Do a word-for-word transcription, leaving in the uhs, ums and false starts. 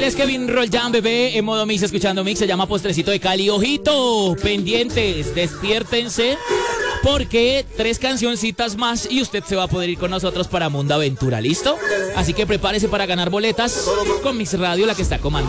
es Kevin Roldán, bebé, en modo mix, escuchando mix, se llama Postrecito de Cali. Ojito, pendientes, despiértense, porque tres cancioncitas más y usted se va a poder ir con nosotros para Mundo Aventura, ¿listo? Así que prepárese para ganar boletas con Mix Radio, la que está comandando.